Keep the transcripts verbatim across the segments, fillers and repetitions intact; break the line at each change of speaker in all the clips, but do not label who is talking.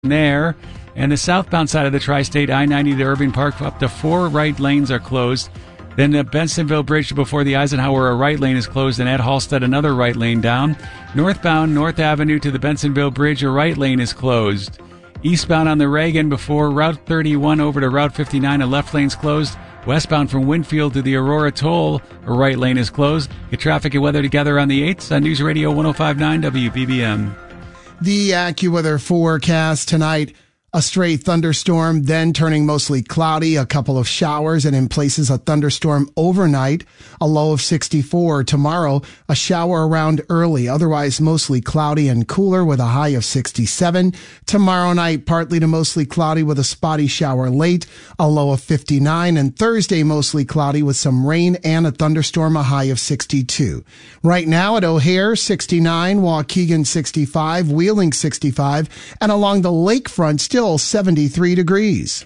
there. And the southbound side of the Tri-State I ninety to Irving Park, up to four right lanes are closed. Then the Bensonville Bridge before the Eisenhower, a right lane is closed, and at Halstead, another right lane down. Northbound North Avenue to the Bensonville Bridge, a right lane is closed. Eastbound on the Reagan before Route thirty-one over to Route fifty-nine, a left lane's closed. Westbound from Winfield to the Aurora Toll, a right lane is closed. Get traffic and weather together on the eights on News Radio one oh five point nine W B B M.
The AccuWeather forecast tonight. A straight thunderstorm, then turning mostly cloudy, a couple of showers, and in places a thunderstorm overnight, a low of sixty-four. Tomorrow, a shower around early, otherwise mostly cloudy and cooler with a high of sixty-seven. Tomorrow night, partly to mostly cloudy with a spotty shower late, a low of fifty-nine. And Thursday, mostly cloudy with some rain and a thunderstorm, a high of sixty-two. Right now at O'Hare, sixty-nine, Waukegan, sixty-five, Wheeling, sixty-five, and along the lakefront, still seventy-three degrees.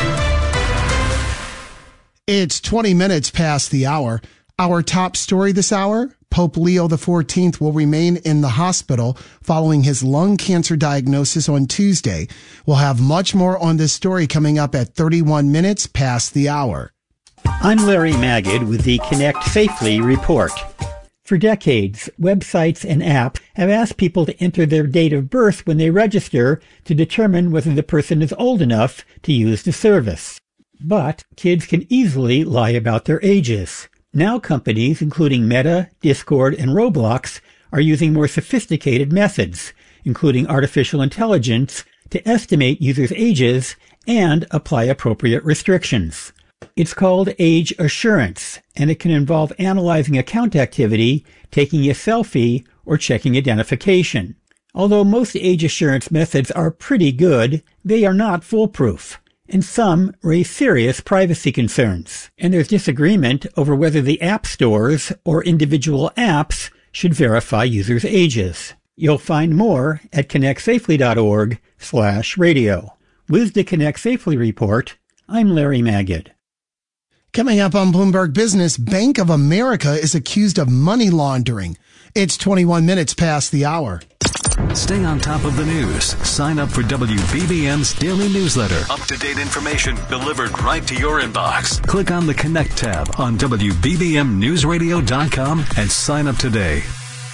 It's twenty minutes past the hour. Our top story this hour, Pope Leo the fourteenth will remain in the hospital following his lung cancer diagnosis on Tuesday. We'll have much more on this story coming up at thirty-one minutes past the hour.
I'm Larry Magid with the Connect Safely report. For decades, websites and apps have asked people to enter their date of birth when they register to determine whether the person is old enough to use the service. But kids can easily lie about their ages. Now companies, including Meta, Discord, and Roblox, are using more sophisticated methods, including artificial intelligence, to estimate users' ages and apply appropriate restrictions. It's called age assurance, and it can involve analyzing account activity, taking a selfie, or checking identification. Although most age assurance methods are pretty good, they are not foolproof, and some raise serious privacy concerns. And there's disagreement over whether the app stores or individual apps should verify users' ages. You'll find more at connectsafely.org slash radio. With the Connect Safely report, I'm Larry Magid.
Coming up on Bloomberg Business, Bank of America is accused of money laundering. It's twenty-one minutes past the hour.
Stay on top of the news. Sign up for W B B M's daily newsletter. Up-to-date information delivered right to your inbox. Click on the Connect tab on W B B M news radio dot com and sign up today.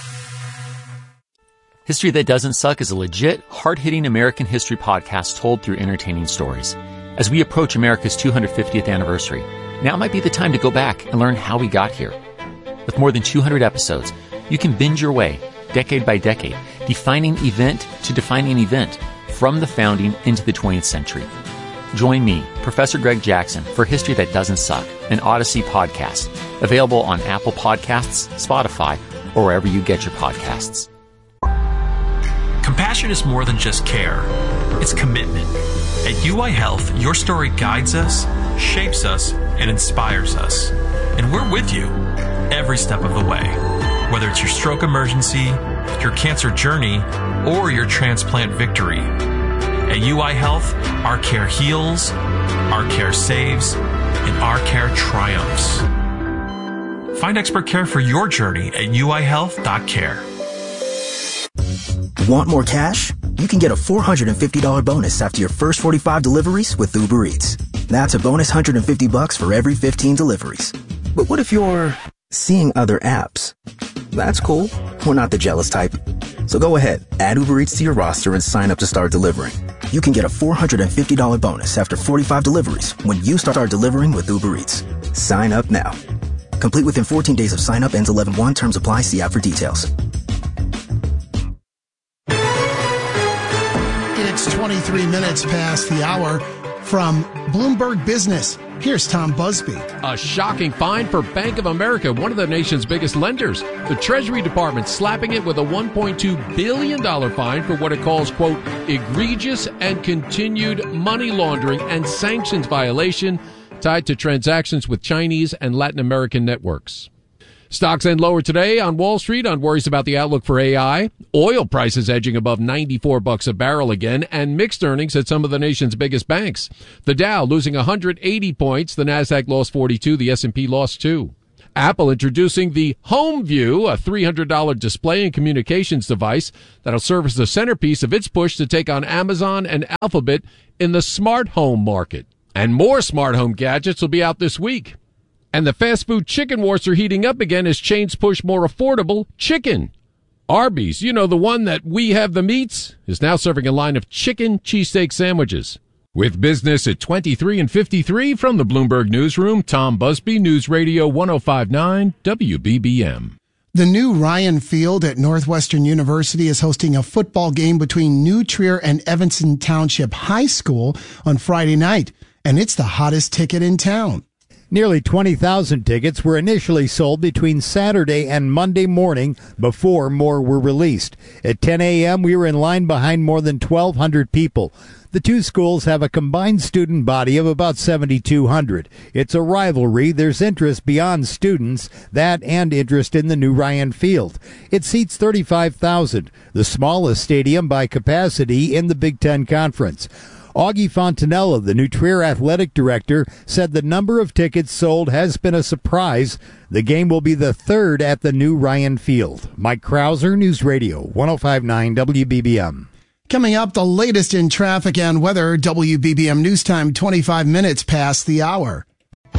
History That Doesn't Suck is a legit, hard-hitting American history podcast told through entertaining stories. As we approach America's two hundred fiftieth anniversary, now might be the time to go back and learn how we got here. With more than two hundred episodes, you can binge your way, decade by decade, defining event to defining event, from the founding into the twentieth century. Join me, Professor Greg Jackson, for History That Doesn't Suck, an Odyssey podcast, available on Apple Podcasts, Spotify, or wherever you get your podcasts.
Compassion is more than just care. It's commitment. At U I Health, your story guides us, shapes us, and inspires us. And we're with you every step of the way. Whether it's your stroke emergency, your cancer journey, or your transplant victory. At U I Health, our care heals, our care saves, and our care triumphs. Find expert care for your journey at U I health dot care.
Want more cash? You can get a four hundred fifty dollars bonus after your first forty-five deliveries with Uber Eats. That's a bonus one hundred fifty bucks for every fifteen deliveries. But what if you're seeing other apps? That's cool. We're not the jealous type. So go ahead, add Uber Eats to your roster and sign up to start delivering. You can get a four hundred fifty dollars bonus after forty-five deliveries when you start delivering with Uber Eats. Sign up now. Complete within fourteen days of sign up, ends eleven one. Terms apply. See app for details.
It's twenty-three minutes past the hour. From Bloomberg Business, here's Tom Busby.
A shocking fine for Bank of America, one of the nation's biggest lenders. The Treasury Department slapping it with a one point two billion dollars fine for what it calls, quote, egregious and continued money laundering and sanctions violation tied to transactions with Chinese and Latin American networks. Stocks end lower today on Wall Street on worries about the outlook for A I. Oil prices edging above ninety-four bucks a barrel again, and mixed earnings at some of the nation's biggest banks. The Dow losing one hundred eighty points, the Nasdaq lost forty-two, the S and P lost two. Apple introducing the HomeView, a three hundred dollars display and communications device that'll serve as the centerpiece of its push to take on Amazon and Alphabet in the smart home market. And more smart home gadgets will be out this week. And the fast food chicken wars are heating up again as chains push more affordable chicken. Arby's, you know, the one that we have the meats, is now serving a line of chicken cheesesteak sandwiches. With business at twenty-three and fifty-three from the Bloomberg Newsroom, Tom Busby, News Radio one oh five point nine W B B M.
The new Ryan Field at Northwestern University is hosting a football game between New Trier and Evanston Township High School on Friday night, and it's the hottest ticket in town.
Nearly twenty thousand tickets were initially sold between Saturday and Monday morning before more were released. At ten a.m., we were in line behind more than twelve hundred people. The two schools have a combined student body of about seventy-two hundred. It's a rivalry. There's interest beyond students, that and interest in the new Ryan Field. It seats thirty-five thousand, the smallest stadium by capacity in the Big Ten Conference. Augie Fontanella, the New Trier athletic director, said the number of tickets sold has been a surprise. The game will be the third at the new Ryan Field. Mike Krauser, News Radio one oh five point nine W B B M.
Coming up, the latest in traffic and weather. W B B M News Time, twenty-five minutes past the hour.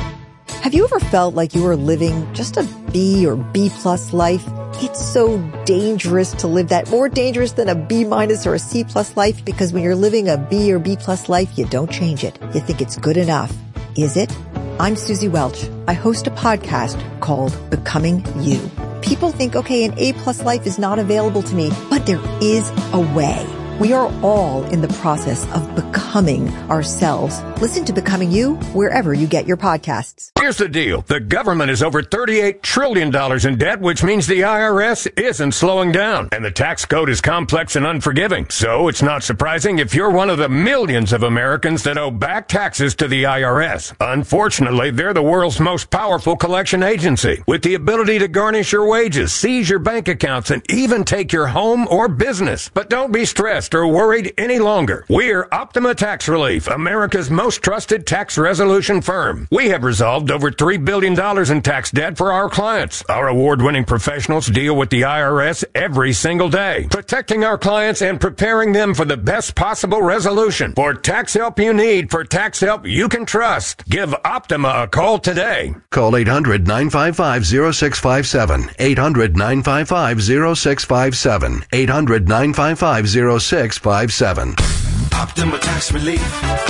Have you ever felt like you were living just a B or B plus life? It's so dangerous to live that, more dangerous than a B minus or a C plus life, because when you're living a B or B plus life, you don't change it. You think it's good enough. Is it? I'm Susie Welch. I host a podcast called Becoming You. People think, okay, an A plus life is not available to me, but there is a way. We are all in the process of becoming ourselves. Listen to Becoming You wherever you get your podcasts.
Here's the deal. The government is over thirty-eight trillion dollars in debt, which means the I R S isn't slowing down. And the tax code is complex and unforgiving. So it's not surprising if you're one of the millions of Americans that owe back taxes to the I R S. Unfortunately, they're the world's most powerful collection agency, with the ability to garnish your wages, seize your bank accounts, and even take your home or business. But don't be stressed or worried any longer. We're Optima Tax Relief, America's most trusted tax resolution firm. We have resolved over three billion dollars in tax debt for our clients. Our award-winning professionals deal with the I R S every single day, protecting our clients and preparing them for the best possible resolution. For tax help you need, for tax help you can trust, give Optima a call today.
Call eight hundred, nine five five, oh six five seven, eight hundred, nine five five, oh six five seven, eight hundred, nine five five, oh six five seven.
Optima Tax Relief.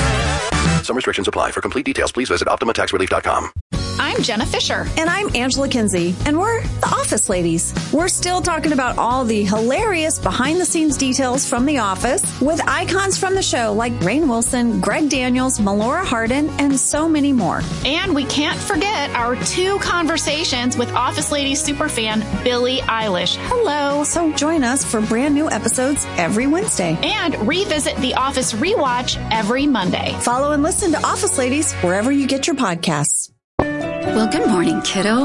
Some restrictions apply. For complete details, please visit optima tax relief dot com.
I'm Jenna Fisher. And I'm Angela Kinsey. And we're the Office Ladies. We're still talking about all the hilarious behind-the-scenes details from The Office with icons from the show like Rainn Wilson, Greg Daniels, Melora Hardin, and so many more.
And we can't forget our two conversations with Office Ladies superfan Billie Eilish. Hello.
So join us for brand new episodes every Wednesday.
And revisit The Office Rewatch every Monday.
Follow and listen to Office Ladies wherever you get your podcasts.
Well, good morning, kiddo.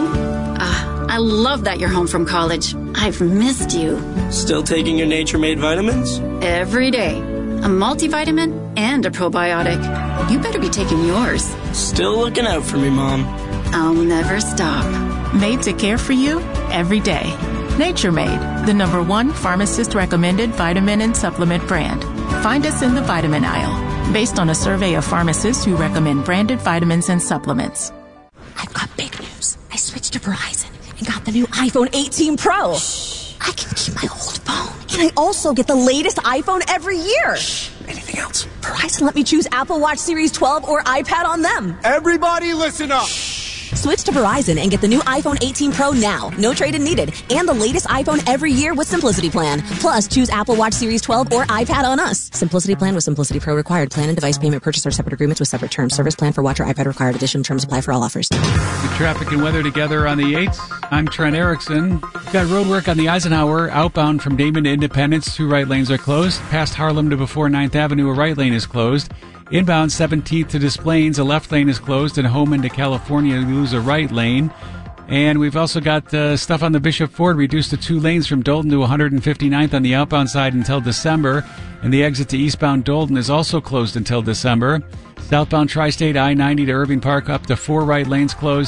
Uh, I love that you're home from college. I've missed you.
Still taking your Nature-Made vitamins?
Every day. A multivitamin and a probiotic. You better be taking yours.
Still looking out for me, Mom.
I'll never stop.
Made to care for you every day. Nature-Made, the number one pharmacist-recommended vitamin and supplement brand. Find us in the vitamin aisle, based on a survey of pharmacists who recommend branded vitamins and supplements.
I've got big news. I switched to Verizon and got the new iPhone eighteen Pro. Shh. I can keep my old phone. And I also get the latest iPhone every year.
Shh. Anything else?
Verizon let me choose Apple Watch Series twelve or iPad on them.
Everybody listen up.
Shh. Switch to Verizon and get the new iPhone eighteen Pro now. No trade-in needed. And the latest iPhone every year with Simplicity Plan. Plus, choose Apple Watch Series twelve or iPad on us. Simplicity Plan with Simplicity Pro required. Plan and device payment purchase are separate agreements with separate terms. Service plan for watch or iPad required. Additional terms apply for all offers.
The traffic and weather together on the eighth. I'm Trent Erickson. We've got road work on the Eisenhower. Outbound from Damon to Independence, two right lanes are closed. Past Harlem to before ninth Avenue, a right lane is closed. Inbound seventeenth to Des Plaines, a left lane is closed, and home into California, we lose a right lane. And we've also got uh, stuff on the Bishop Ford, reduced to two lanes from Dolton to one hundred fifty-ninth on the outbound side until December. And the exit to eastbound Dolton is also closed until December. Southbound Tri-State I ninety to Irving Park up to four right lanes closed.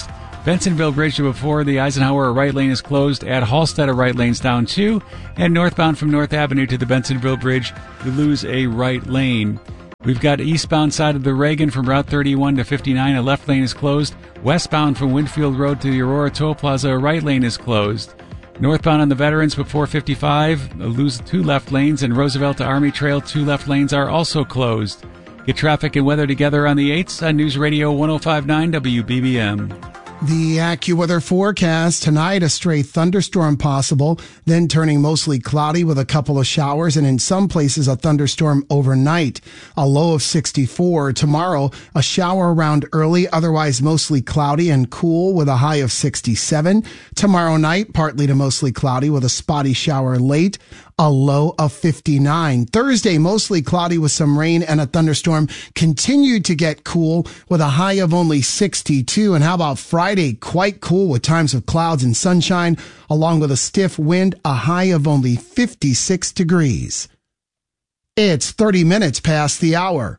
Bensonville Bridge before the Eisenhower, a right lane is closed. At Halstead, a right lane's down too. And northbound from North Avenue to the Bensonville Bridge, you lose a right lane. We've got eastbound side of the Reagan from Route thirty-one to fifty-nine, a left lane is closed. Westbound from Winfield Road to the Aurora Toll Plaza, a right lane is closed. Northbound on the Veterans before fifty-five, lose two left lanes, and Roosevelt to Army Trail, two left lanes are also closed. Get traffic and weather together on the eights on News Radio ten fifty-nine W B B M.
The AccuWeather forecast tonight, a stray thunderstorm possible, then turning mostly cloudy with a couple of showers and in some places a thunderstorm overnight. A low of sixty-four. Tomorrow, a shower around early, otherwise mostly cloudy and cool with a high of sixty-seven. Tomorrow night, partly to mostly cloudy with a spotty shower late. A low of fifty-nine. Thursday, mostly cloudy with some rain and a thunderstorm. Continued to get cool with a high of only sixty-two. And how about Friday? Quite cool with times of clouds and sunshine, along with a stiff wind, a high of only fifty-six degrees. It's thirty minutes past the hour.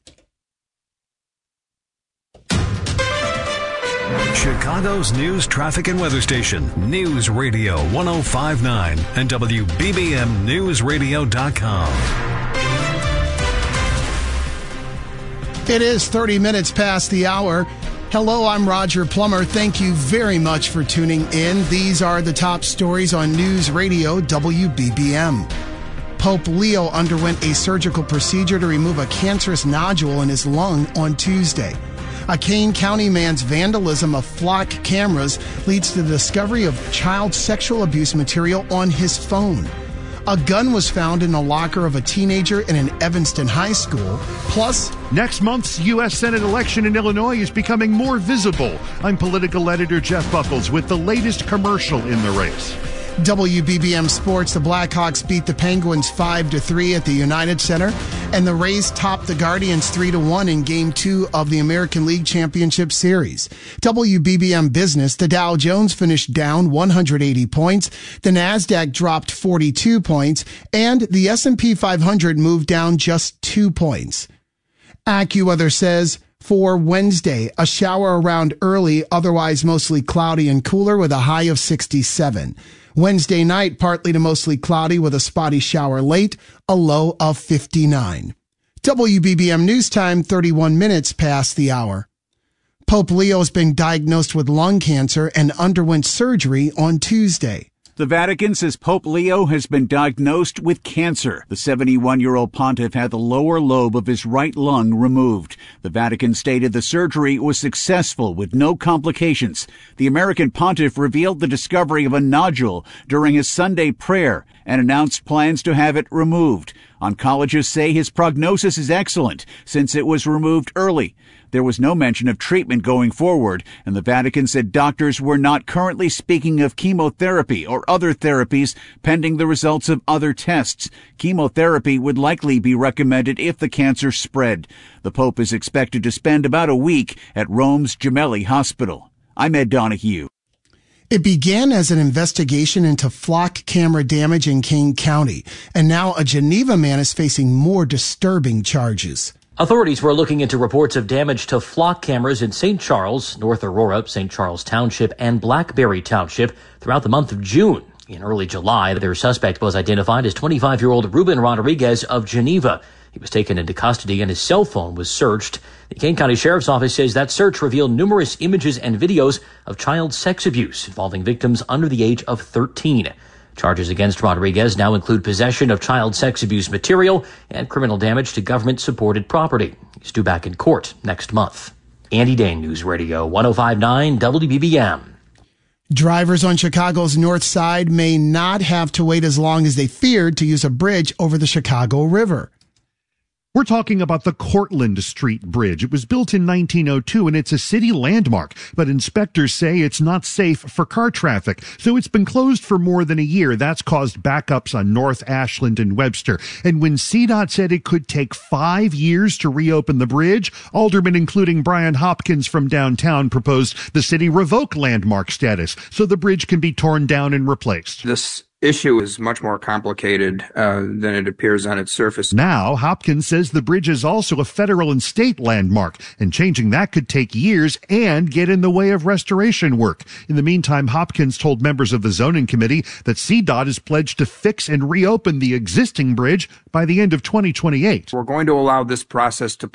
Chicago's news, traffic, and weather station, News Radio ten fifty-nine and W B B M News Radio dot com.
It is thirty minutes past the hour. Hello, I'm Roger Plummer. Thank you very much for tuning in. These are the top stories on News Radio W B B M. Pope Leo underwent a surgical procedure to remove a cancerous nodule in his lung on Tuesday. A Kane County man's vandalism of flock cameras leads to the discovery of child sexual abuse material on his phone. A gun was found in the locker of a teenager in an Evanston high school. Plus,
next month's U S Senate election in Illinois is becoming more visible. I'm political editor Jeff Buckles with the latest commercial in the race.
W B B M Sports, the Blackhawks beat the Penguins five to three at the United Center, and the Rays topped the Guardians three to one in Game two of the American League Championship Series. W B B M Business, the Dow Jones finished down one hundred eighty points, the Nasdaq dropped forty-two points, and the S and P five hundred moved down just two points. AccuWeather says, for Wednesday, a shower around early, otherwise mostly cloudy and cooler with a high of sixty-seven. Wednesday night, partly to mostly cloudy with a spotty shower late, a low of fifty-nine. W B B M News Time, thirty-one minutes past the hour. Pope Leo has been diagnosed with lung cancer and underwent surgery on Tuesday.
The Vatican says Pope Leo has been diagnosed with cancer. The seventy-one-year-old pontiff had the lower lobe of his right lung removed. The Vatican stated the surgery was successful with no complications. The American pontiff revealed the discovery of a nodule during his Sunday prayer and announced plans to have it removed. Oncologists say his prognosis is excellent since it was removed early. There was no mention of treatment going forward, and the Vatican said doctors were not currently speaking of chemotherapy or other therapies pending the results of other tests. Chemotherapy would likely be recommended if the cancer spread. The Pope is expected to spend about a week at Rome's Gemelli Hospital. I'm Ed Donahue.
It began as an investigation into flock camera damage in Kane County, and now a Geneva man is facing more disturbing charges.
Authorities were looking into reports of damage to flock cameras in Saint Charles, North Aurora, Saint Charles Township, and Blackberry Township throughout the month of June. In early July, their suspect was identified as twenty-five-year-old Ruben Rodriguez of Geneva. He was taken into custody and his cell phone was searched. The Kane County Sheriff's Office says that search revealed numerous images and videos of child sex abuse involving victims under the age of thirteen. Charges against Rodriguez now include possession of child sex abuse material and criminal damage to government-supported property. He's due back in court next month. Andy Dane, News Radio ten fifty-nine W B B M.
Drivers on Chicago's north side may not have to wait as long as they feared to use a bridge over the Chicago River.
We're talking about the Cortlandt Street Bridge. It was built in nineteen oh two and it's a city landmark, but inspectors say it's not safe for car traffic. So it's been closed for more than a year. That's caused backups on North Ashland and Webster. And when C DOT said it could take five years to reopen the bridge, aldermen including Brian Hopkins from downtown proposed the city revoke landmark status so the bridge can be torn down and replaced.
This
issue is much more complicated uh, than it appears on its surface.
Now, Hopkins says the bridge is also a federal and state landmark, and changing that could take years and get in the way of restoration work. In the meantime, Hopkins told members of the zoning committee that C DOT is pledged to fix and reopen the existing bridge by the end of twenty twenty-eight.
We're going to allow this process to